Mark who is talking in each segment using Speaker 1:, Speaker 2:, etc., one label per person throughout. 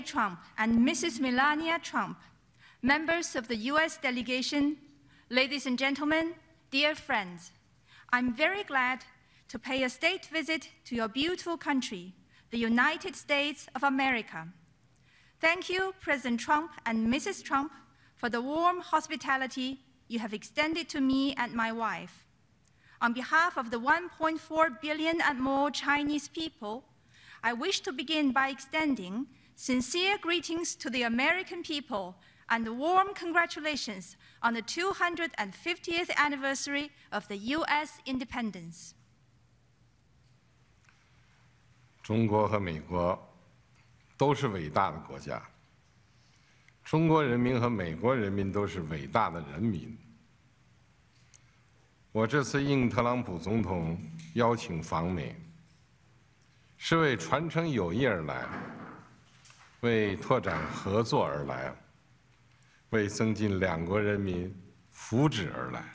Speaker 1: Trump and Mrs. Melania Trump, members of the U.S. delegation, ladies and gentlemen, dear friends, I'm very glad to pay a state visit to your beautiful country, the United States of America. Thank you, President Trump and Mrs. Trump, for the warm hospitality you have extended to me and my wife. On behalf of the 1.4 billion and more Chinese people, I wish to begin by extending sincere greetings to the American people and warm congratulations on the 250th anniversary of the U.S. independence.
Speaker 2: 中国和美国都是伟大的国家，中国人民和美国人民都是伟大的人民。我这次应特朗普总统邀请访美，是为传承友谊而来，为拓展合作而来，为增进两国人民福祉而来。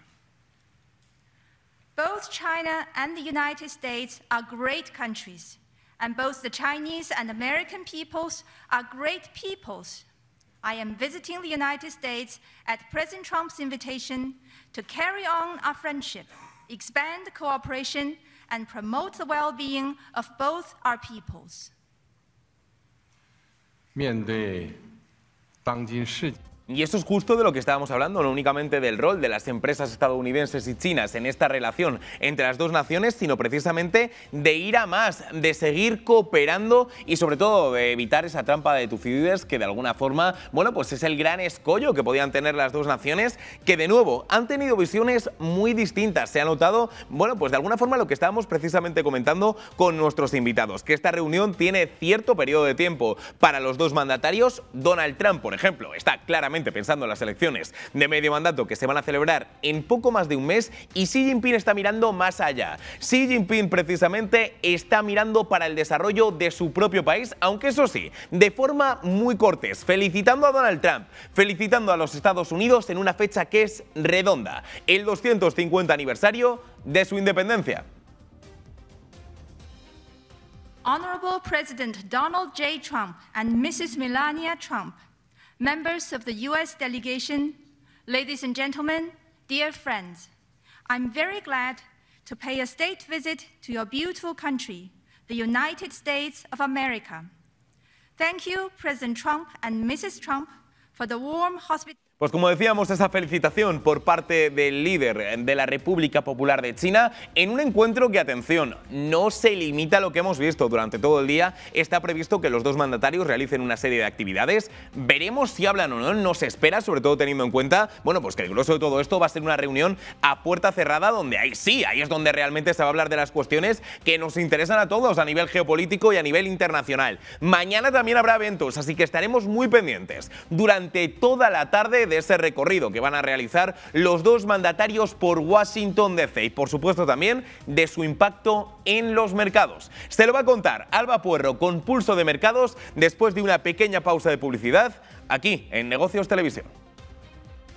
Speaker 1: Both China and the United States are great countries, and both the Chinese and American peoples are great peoples. I am visiting the United States at President Trump's invitation to carry on our friendship, expand cooperation, and promote the well-being of both our peoples.
Speaker 2: 面对当今世界。
Speaker 3: Y eso es justo de lo que estábamos hablando, no únicamente del rol de las empresas estadounidenses y chinas en esta relación entre las dos naciones, sino precisamente de ir a más, de seguir cooperando y sobre todo de evitar esa trampa de Tucídides que de alguna forma, bueno, pues es el gran escollo que podían tener las dos naciones, que de nuevo han tenido visiones muy distintas. Se ha notado, bueno, pues de alguna forma lo que estábamos precisamente comentando con nuestros invitados, que esta reunión tiene cierto periodo de tiempo para los dos mandatarios. Donald Trump, por ejemplo, está claramente pensando en las elecciones de medio mandato que se van a celebrar en poco más de un mes, y Xi Jinping está mirando más allá. Xi Jinping precisamente está mirando para el desarrollo de su propio país, aunque eso sí, de forma muy cortés, felicitando a Donald Trump, felicitando a los Estados Unidos en una fecha que es redonda, el 250 aniversario de su independencia.
Speaker 1: Honorable President Donald J. Trump and Mrs. Melania Trump, members of the U.S. delegation, ladies and gentlemen, dear friends, I'm very glad to pay a state visit to your beautiful country, the United States of America. Thank you, President Trump and Mrs. Trump, for the warm hospitality.
Speaker 3: Pues como decíamos, esa felicitación por parte del líder de la República Popular de China en un encuentro que, atención, no se limita a lo que hemos visto durante todo el día. Está previsto que los dos mandatarios realicen una serie de actividades. Veremos si hablan o no, no se espera, sobre todo teniendo en cuenta, bueno, pues que el grueso de todo esto va a ser una reunión a puerta cerrada, donde ahí sí, ahí es donde realmente se va a hablar de las cuestiones que nos interesan a todos a nivel geopolítico y a nivel internacional. Mañana también habrá eventos, así que estaremos muy pendientes durante toda la tarde de ese recorrido que van a realizar los dos mandatarios por Washington DC y, por supuesto, también de su impacto en los mercados. Se lo va a contar Alba Puerro con Pulso de Mercados después de una pequeña pausa de publicidad aquí en Negocios Televisión.